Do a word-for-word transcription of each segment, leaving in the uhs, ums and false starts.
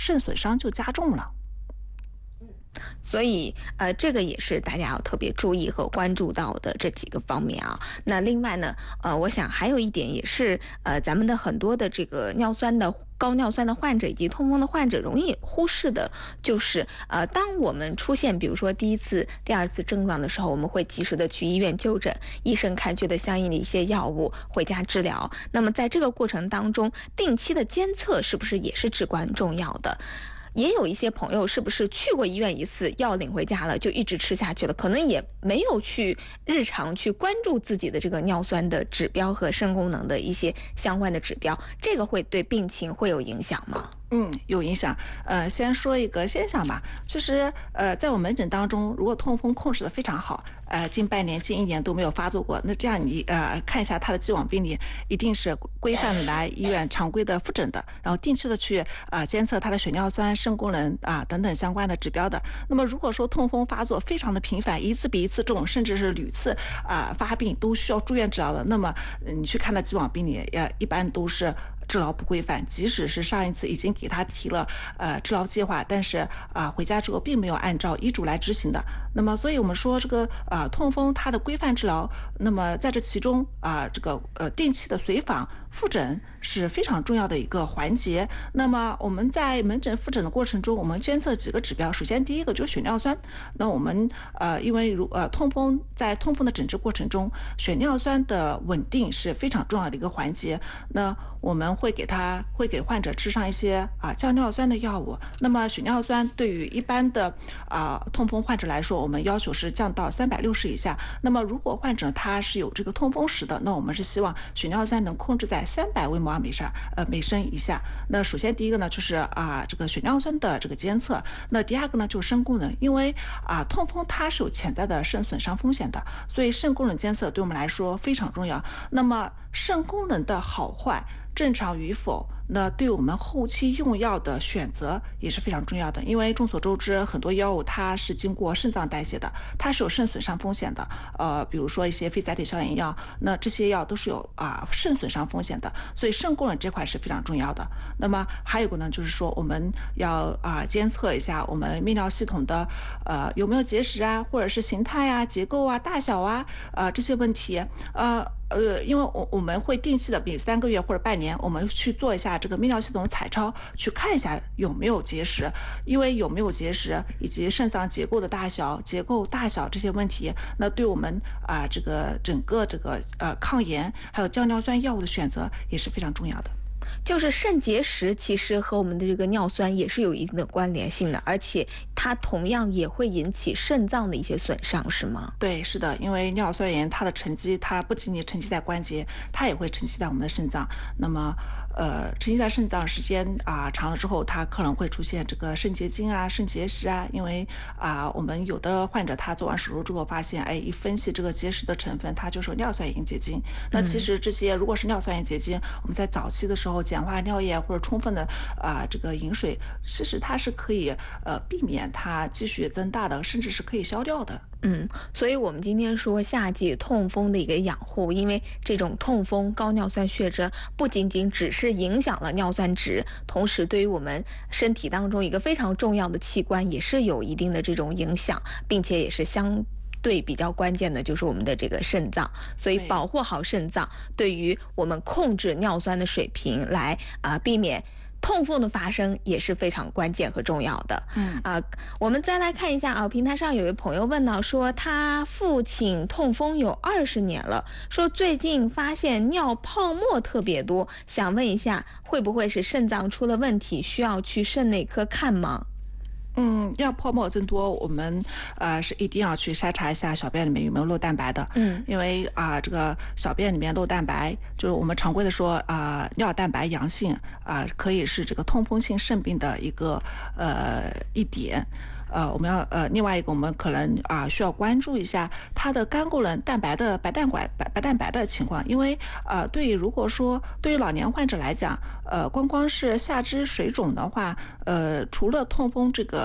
肾损伤就加重了。 所以，呃，这个也是大家要特别注意和关注到的这几个方面啊。那另外呢，呃，我想还有一点也是，呃，咱们的很多的这个尿酸的高尿酸的患者以及痛风的患者容易忽视的，就是呃，当我们出现比如说第一次、第二次症状的时候，我们会及时的去医院就诊，医生开具的相应的一些药物，回家治疗。那么在这个过程当中，定期的监测是不是也是至关重要的？也有一些朋友是不是去过医院一次，药领回家了就一直吃下去了，可能也没有去日常去关注自己的这个尿酸的指标和肾功能的一些相关的指标，这个会对病情会有影响吗？ 嗯，有影响。呃，先说一个现象吧，就是呃，在我门诊当中，如果痛风控制的非常好，呃，近半年、近一年都没有发作过，那这样你呃看一下他的既往病例，一定是规范的来医院常规的复诊的，然后定期的去啊、呃、监测他的血尿酸、肾功能啊、等等相关的指标的。那么如果说痛风发作非常的频繁，一次比一次重，甚至是屡次啊、呃、发病都需要住院治疗的，那么你去看他既往病例，也一般都是治疗不规范，即使是上一次已经给他提了呃治疗计划，但是啊、呃、回家之后并没有按照医嘱来执行的。那么所以我们说这个啊、呃、痛风它的规范治疗，那么在这其中啊、呃、这个呃定期的随访复诊是非常重要的一个环节。那么我们在门诊复诊的过程中，我们监测几个指标，首先第一个就是血尿酸。那我们呃因为如呃痛风在痛风的诊治过程中，血尿酸的稳定是非常重要的一个环节。那我们会给他会给患者吃上一些啊降尿酸的药物。那么血尿酸对于一般的啊痛风患者来说，我们要求是降到三百六十以下。那么如果患者他是有这个痛风史的，那我们是希望血尿酸能控制在三百微摩尔每升呃每升以下。那首先第一个呢就是啊这个血尿酸的这个监测。那第二个呢就是肾功能，因为啊痛风它是有潜在的肾损伤风险的，所以肾功能监测对我们来说非常重要。那么肾功能的好坏、正常与否，那对我们后期用药的选择也是非常重要的。因为众所周知，很多药物它是经过肾脏代谢的，它是有肾损伤风险的。呃，比如说一些非甾体消炎药，那这些药都是有啊肾损伤风险的，所以肾功能这块是非常重要的。那么还有一个呢，就是说我们要啊监测一下我们泌尿系统的呃有没有结石啊，或者是形态啊、结构啊、大小啊啊这些问题。呃。呃，因为我我们会定期的每三个月或者半年，我们去做一下这个泌尿系统的彩超，去看一下有没有结石。因为有没有结石以及肾脏结构的大小、结构大小这些问题，那对我们啊、呃、这个整个这个呃抗炎还有降尿酸药物的选择也是非常重要的。 就是肾结石其实和我们的这个尿酸也是有一定的关联性的，而且它同样也会引起肾脏的一些损伤，是吗？ 对，是的，因为尿酸盐它的沉积，它不仅仅沉积在关节，它也会沉积在我们的肾脏。那么，呃，沉积在肾脏时间啊、长了之后，它可能会出现这个肾结晶啊、肾结石啊。因为啊、我们有的患者他做完手术之后发现，哎，一分析这个结石的成分，它就是尿酸盐结晶。那其实这些如果是尿酸盐结晶，我们在早期的时候简化尿液或者充分的啊、这个饮水，其实它是可以呃避免它继续增大的，甚至是可以消掉的。 嗯，所以我们今天说夏季痛风的一个养护，因为这种痛风高尿酸血症不仅仅只是影响了尿酸值，同时对于我们身体当中一个非常重要的器官也是有一定的这种影响，并且也是相对比较关键的就是我们的这个肾脏，所以保护好肾脏，对于我们控制尿酸的水平来啊、呃、避免痛风的发生也是非常关键和重要的。 嗯啊、呃，我们再来看一下啊，平台上有位朋友问到说，他父亲痛风有二十年了，说最近发现尿泡沫特别多，想问一下，会不会是肾脏出了问题，需要去肾内科看吗？ 嗯，尿泡沫增多，我们呃是一定要去筛查一下小便里面有没有漏蛋白的。 嗯， 因为啊、呃，这个小便里面漏蛋白，就是我们常规的说啊、呃，尿蛋白阳性啊、呃，可以是这个痛风性肾病的一个呃一点。呃，我们要呃，另外一个我们可能啊、呃、需要关注一下它的肝功能蛋白的白蛋白白白蛋白的情况。因为呃，对于如果说对于老年患者来讲，呃，光光是下肢水肿的话，呃，除了痛风这个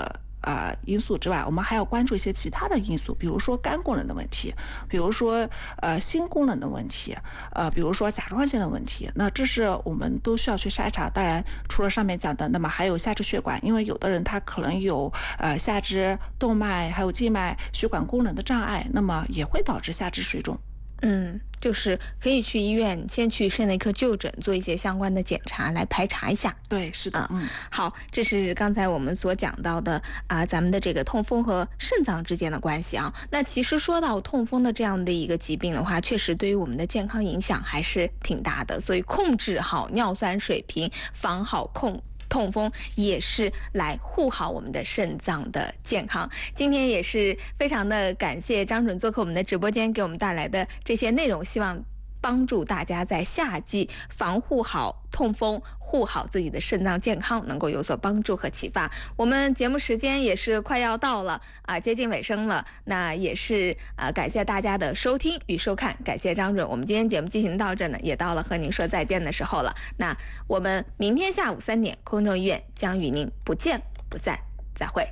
呃因素之外，我们还要关注一些其他的因素，比如说肝功能的问题，比如说呃心功能的问题，呃比如说甲状腺的问题。那这是我们都需要去筛查。当然，除了上面讲的，那么还有下肢血管，因为有的人他可能有呃下肢动脉还有静脉血管功能的障碍，那么也会导致下肢水肿。 嗯，就是可以去医院先去肾内科就诊，做一些相关的检查来排查一下。 对，是的。嗯， 好，这是刚才我们所讲到的啊，咱们的这个痛风和肾脏之间的关系啊。那其实说到痛风的这样的一个疾病的话，确实对于我们的健康影响还是挺大的，所以控制好尿酸水平，防好控。痛风也是来护好我们的肾脏的健康。今天也是非常的感谢张准做客我们的直播间，给我们带来的这些内容，希望帮助大家在夏季防护好痛风，护好自己的肾脏健康，能够有所帮助和启发。我们节目时间也是快要到了啊，接近尾声了。那也是啊，感谢大家的收听与收看，感谢张准。我们今天节目进行到这呢，也到了和您说再见的时候了。那我们明天下午三点，空中医院将与您不见不散，再会。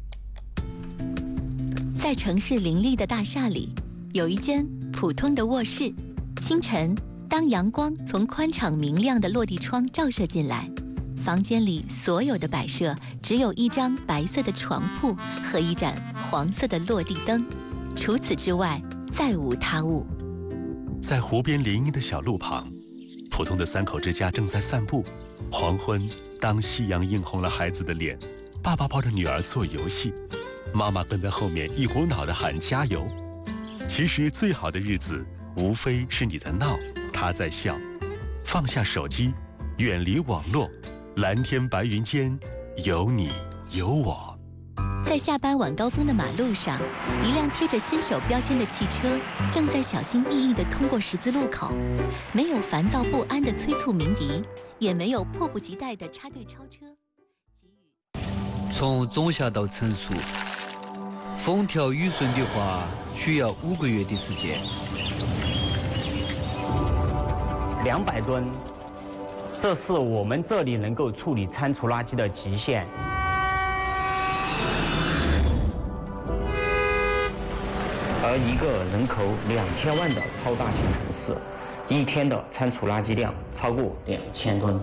在城市林立的大厦里，有一间普通的卧室。清晨，当阳光从宽敞明亮的落地窗照射进来，房间里所有的摆设只有一张白色的床铺和一盏黄色的落地灯，除此之外再无他物。 在湖边林荫的小路旁，普通的三口之家正在散步。黄昏，当夕阳映红了孩子的脸，爸爸抱着女儿做游戏，妈妈跟在后面一股脑地喊加油。其实最好的日子无非是你在闹，他在笑。放下手机，远离网络，蓝天白云间有你有我。 在下班晚高峰的马路上，一辆贴着新手标签的汽车正在小心翼翼地通过十字路口，没有烦躁不安的催促鸣笛，也没有迫不及待的插队超车。 从种下到成熟，风调雨顺的话，需要五个月的时间。 两百吨，这是我们这里能够处理餐厨垃圾的极限。而一个人口两千万的超大型城市，一天的餐厨垃圾量超过两千吨。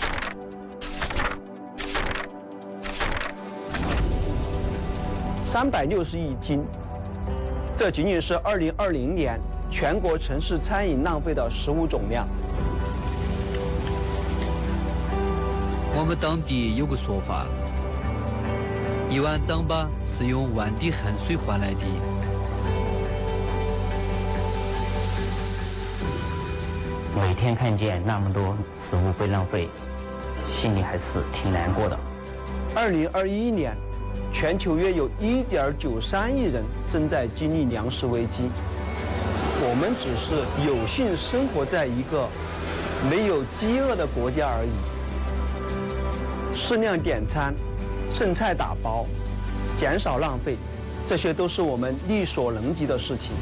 三百六十亿斤，这仅仅是二零二零年全国城市餐饮浪费的食物总量。 我们当地有个说法，一碗糌粑是用万滴汗水换来的。 每天看见那么多食物被浪费，心里还是挺难过的。 二零二一年，全球约有一点九三亿人正在经历粮食危机。我们只是有幸生活在一个没有饥饿的国家而已。适量点餐，剩菜打包，减少浪费，这些都是我们力所能及的事情。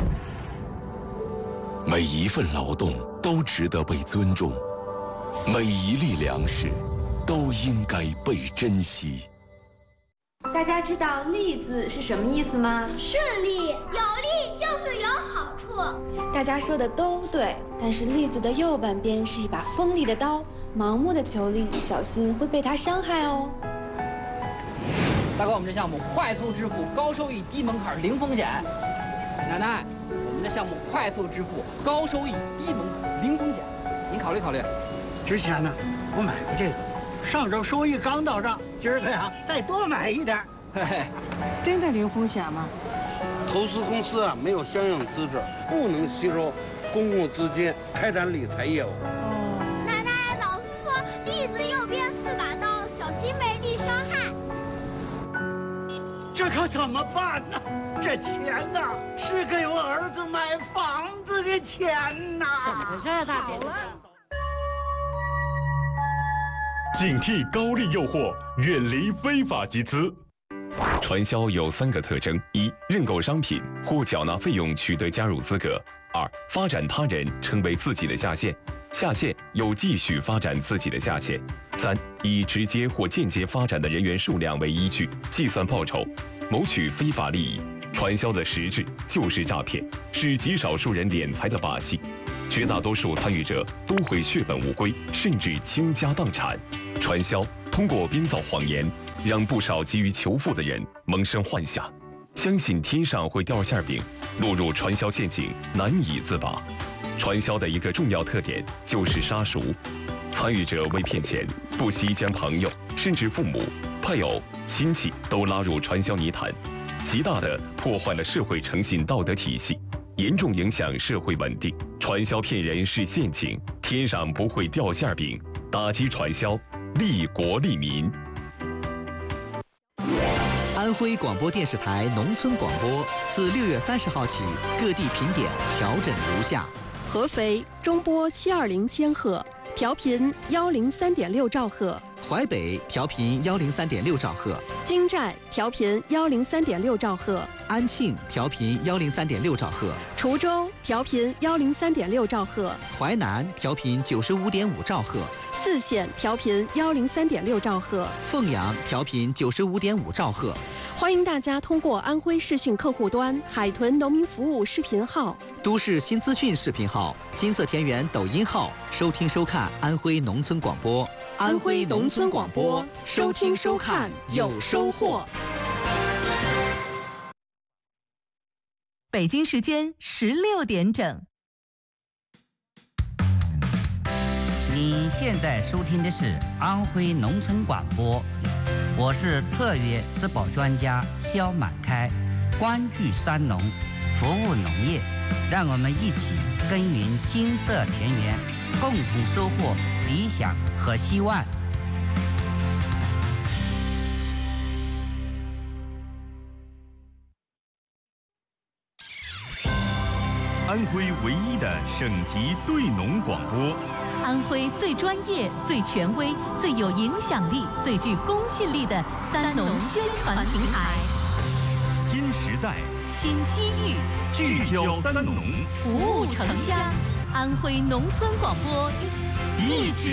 每一份劳动都值得被尊重，每一粒粮食都应该被珍惜。 大家知道“利”字是什么意思吗？ 顺利，有利就是有好处。 大家说的都对，但是“利”字的右半边是一把锋利的刀，盲目的求利，小心会被它伤害哦。 大哥，我们这项目快速支付，高收益，低门槛，零风险。奶奶，我们的项目快速支付，高收益，低门槛，零风险，您考虑考虑。 之前呢，我买过这个，上周收益刚到账，今儿个呀再多买一点。 嘿嘿， 真的零风险吗？ 投资公司啊没有相应资质，不能吸收公共资金开展理财业务。 奶奶，老师说利字右边是把刀，小心被利伤害。 这可怎么办呢？这钱呐，是给我儿子买房子的钱呐！ 怎么回事啊，大姐？ 警惕高利诱惑，远离非法集资。 传销有三个特征：一、认购商品或缴纳费用取得加入资格；二、发展他人成为自己的下线，下线又继续发展自己的下线；三。 三、以直接或间接发展的人员数量为依据计算报酬，谋取非法利益。传销的实质就是诈骗，是极少数人敛财的把戏。绝大多数参与者都会血本无归，甚至倾家荡产。传销通过编造谎言，让不少急于求富的人萌生幻想，相信天上会掉馅饼，落入传销陷阱难以自拔。传销的一个重要特点就是杀熟，参与者为骗钱，不惜将朋友甚至父母、配偶、亲戚都拉入传销泥潭，极大地破坏了社会诚信道德体系，严重影响社会稳定。传销骗人是陷阱，天上不会掉馅饼。打击传销，利国利民。 安徽广播电视台农村广播自六月三十号起，各地频点调整如下： 合肥中波七二零千赫，调频幺零三点六兆赫； 淮北调频幺零三点六兆赫； 金寨调频幺零三点六兆赫； 安庆调频幺零三点六兆赫； 滁州调频幺零三点六兆赫； 淮南调频九十五点五兆赫； 泗县调频幺零三点六兆赫； 凤阳调频九十五点五兆赫。 欢迎大家通过安徽视讯客户端、海豚农民服务视频号、 都市新资讯视频号、金色田园抖音号收听收看安徽农村广播。 安徽农村广播，收听收看有收获。 北京时间十六点整。 你现在收听的是安徽农村广播，我是特约质保专家肖满开，关注山农，服务农业，让我们一起耕耘金色田园，共同收获理想和希望。 安徽唯一的省级对农广播， 安徽最专业、最权威、最有影响力、最具公信力的三农宣传平台。 新时代， 新机遇， 聚焦三农， 服务城乡。安徽农村广播，一直